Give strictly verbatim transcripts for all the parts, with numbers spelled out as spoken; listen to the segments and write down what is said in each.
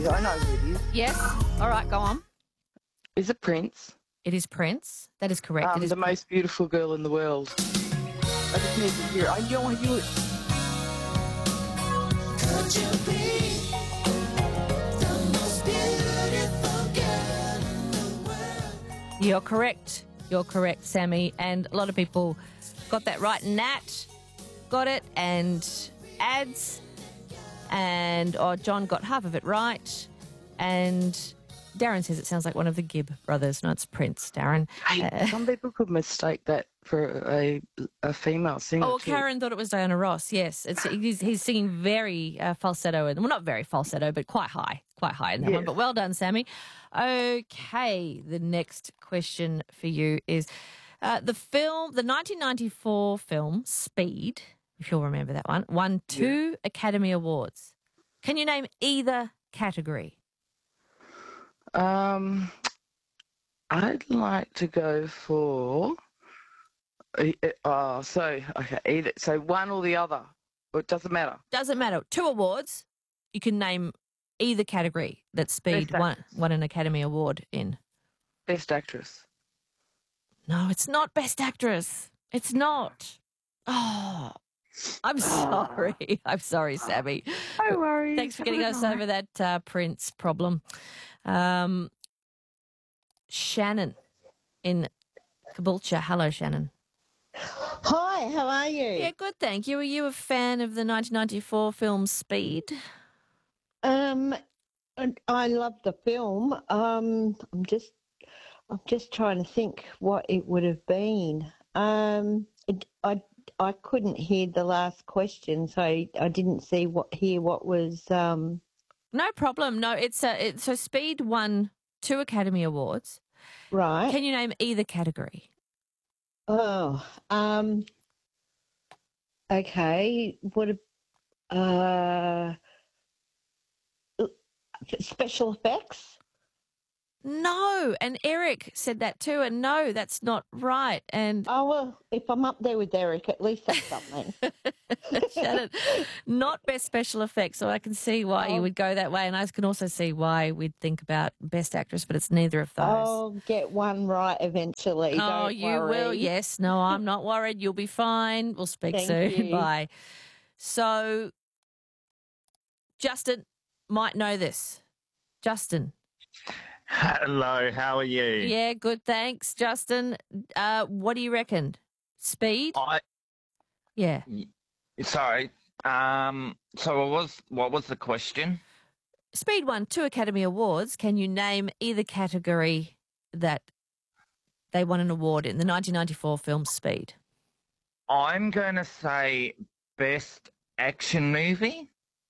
I know who it is. Yes. All right, go on. Is it Prince? It is Prince. That is correct. Um, it is the Prince. most beautiful girl in the world. I just need to hear it. I don't want to hear it. Could you be the most beautiful girl in the world? You're correct. You're correct, Sammy. And a lot of people got that right. Nat got it, and Ads, and oh, John got half of it right. And Darren says it sounds like one of the Gibb brothers. No, it's Prince, Darren. Hey, Uh, some people could mistake that for a a female singer. Oh, too. Karen thought it was Diana Ross. Yes, it's he's, he's singing very uh, falsetto, and well, not very falsetto, but quite high, quite high in that Yes. one. But well done, Sammy. Okay, the next question for you is uh, the film, the nineteen ninety-four film Speed, if you'll remember that one, won two Academy Awards. Can you name either category? Um, I'd like to go for. Uh, oh, so okay, either so one or the other. Or it doesn't matter. Doesn't matter. Two awards. You can name either category that Speed Best won, actress. won an Academy Award in. Best actress. No, it's not Best Actress. It's not. Oh, I'm sorry. I'm sorry, Sammy. No worries. Thanks for getting us over that uh, Prince problem. Um, Shannon in Caboolture. Hello, Shannon. Hi, how are you? Yeah, good, thank you. Are you a fan of the nineteen ninety-four film Speed? Um, and I love the film. Um, I'm just, I'm just trying to think what it would have been. Um, it, I, I couldn't hear the last question, so I, I didn't see what hear what was. Um, No problem. No, it's a, it, so Speed won two Academy Awards. right. Can you name either category? Oh, um, okay. What? a- Uh, special effects. No, and Eric said that too, and no, that's not right. And Oh well, if I'm up there with Eric, at least that's something. Shannon, not best special effects, so I can see why you Oh. would go that way, and I can also see why we'd think about best actress, but it's neither of those. I'll get one right eventually. Oh, don't you worry. will, yes. No, I'm not worried. You'll be fine. We'll speak Thank soon. you. Bye. So, Justin might know this. Justin. Hello, how are you? Yeah, good, thanks. Justin, uh, what do you reckon? Speed? I Yeah. sorry. Um. So what was what was the question? Speed won two Academy Awards. Can you name either category that they won an award in? The nineteen ninety-four film Speed. I'm going to say best action movie.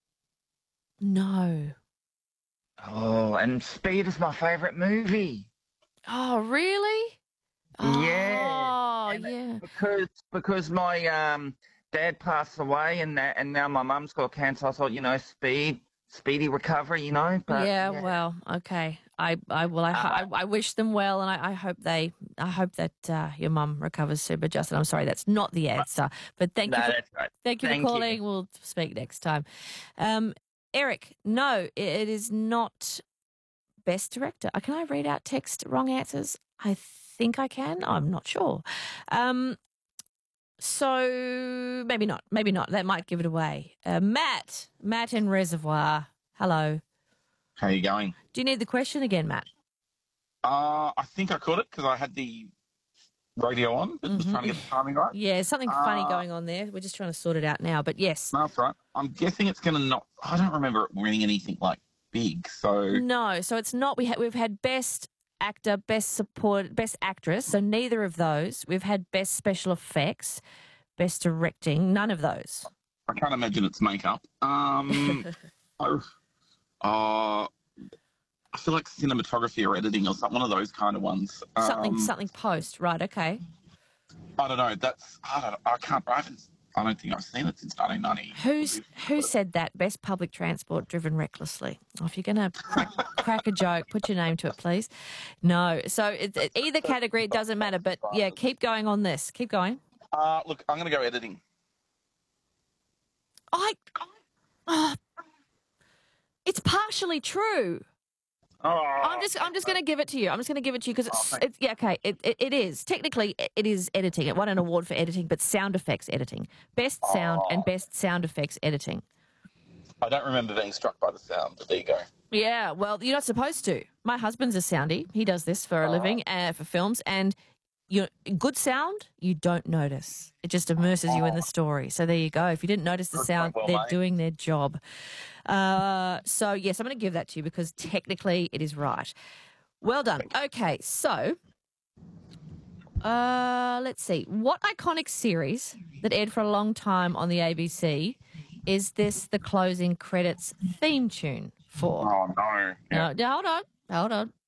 No. Oh, and Speed is my favorite movie. Oh, really? Yeah. Oh, And yeah. Because because my um dad passed away, and that, and now my mum's got cancer. I thought, you know, Speed, speedy recovery, you know. But yeah, well, okay. I, I well, I, I, I wish them well, and I, I hope they, I hope that uh, your mum recovers soon. But Justin, I'm sorry, that's not the answer. But thank no, you, for, that's right. thank you Thank for you. calling. We'll speak next time. Um, Eric, no, it, it is not best director. Uh, Can I read out text wrong answers? I think I can. I'm not sure. Um, so maybe not. Maybe not. That might give it away. Uh, Matt, Matt in Reservoir. Hello. How you going? Do you need the question again, Matt? Uh, I think I caught it because I had the radio on, but was Mhm. trying to get the timing right. Yeah, something funny Uh, going on there. We're just trying to sort it out now. But yes. No, that's right. I'm guessing it's going to not. I don't remember it winning anything like big. So No, so it's not. We ha- we've had best actor, best support, best actress. So neither of those. We've had best special effects, best directing. None of those. I can't imagine it's makeup. Um, I, uh, I feel like cinematography or editing or something. One of those kind of ones. Something Um, something post. Right. Okay. I don't know. That's. I don't. I can't. I haven't. I don't think I've seen it since nineteen ninety. Who's who said that? Best public transport driven recklessly. Oh, if you're going to crack, crack a joke, put your name to it, please. No. So it, it, either category, it doesn't matter. But yeah, keep going on this. Keep going. Uh, look, I'm going to go editing. I. Oh, It's partially true. Oh, I'm just I'm just going to give it to you. I'm just going to give it to you because Oh, it's, thank it's yeah okay. It, it it is technically it is editing. It won an award for editing, but sound effects editing, best sound and Oh. best sound effects editing. I don't remember being struck by the sound, but there you go. Yeah, well, you're not supposed to. My husband's a soundy. He does this for a Oh. living uh, for films, and you good sound you don't notice. It just immerses you in the story. So there you go. If you didn't notice the Good sound, point, well they're made. doing their job. Uh, so yes, I'm going to give that to you because technically it is right. Well done. Okay, so uh, let's see. What iconic series that aired for a long time on the A B C is this the closing credits theme tune for? Oh, no. Yeah. No, no, hold on, hold on.